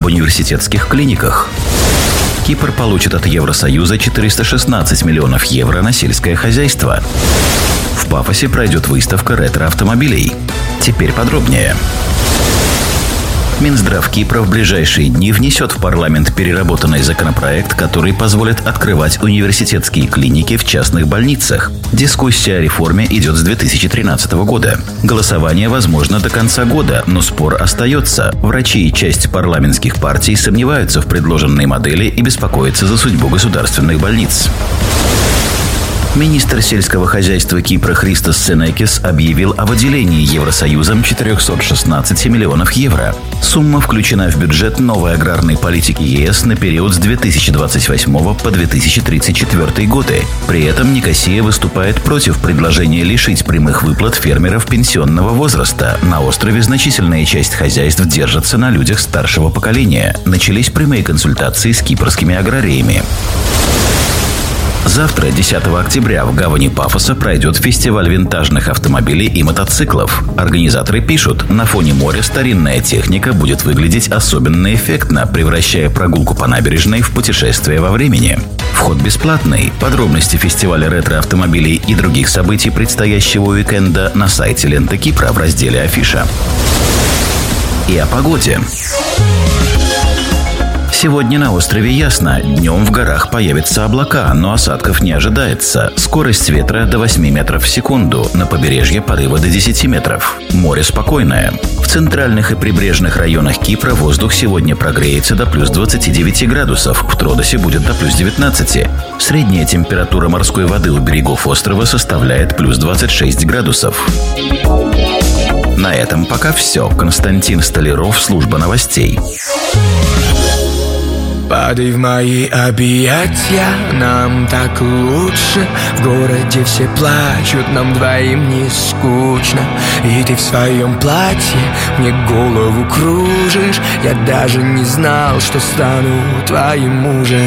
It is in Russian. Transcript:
университетских клиниках. Кипр получит от Евросоюза 416 миллионов евро на сельское хозяйство. В Пафосе пройдет выставка ретро-автомобилей. Теперь подробнее. Минздрав Кипра в ближайшие дни внесет в парламент переработанный законопроект, который позволит открывать университетские клиники в частных больницах. Дискуссия о реформе идет с 2013 года. Голосование возможно до конца года, но спор остается. Врачи и часть парламентских партий сомневаются в предложенной модели и беспокоятся за судьбу государственных больниц. Министр сельского хозяйства Кипра Христос Сенекис объявил о выделении Евросоюзом 416 миллионов евро. Сумма включена в бюджет новой аграрной политики ЕС на период с 2028 по 2034 годы. При этом Никосия выступает против предложения лишить прямых выплат фермеров пенсионного возраста. На острове значительная часть хозяйств держится на людях старшего поколения. Начались прямые консультации с кипрскими аграриями. Завтра, 10 октября, в гавани Пафоса пройдет фестиваль винтажных автомобилей и мотоциклов. Организаторы пишут, на фоне моря старинная техника будет выглядеть особенно эффектно, превращая прогулку по набережной в путешествие во времени. Вход бесплатный. Подробности фестиваля ретро-автомобилей и других событий предстоящего уикенда на сайте Лента Кипра в разделе «Афиша». И о погоде. Сегодня на острове ясно. Днем в горах появятся облака, но осадков не ожидается. Скорость ветра до 8 метров в секунду. На побережье порывы до 10 метров. Море спокойное. В центральных и прибрежных районах Кипра воздух сегодня прогреется до плюс 29 градусов. В Тродосе будет до плюс 19. Средняя температура морской воды у берегов острова составляет плюс 26 градусов. На этом пока все. Константин Столяров, служба новостей. Падай в мои объятия, нам так лучше. В городе все плачут, нам двоим не скучно. И ты в своем платье мне голову кружишь. Я даже не знал, что стану твоим мужем.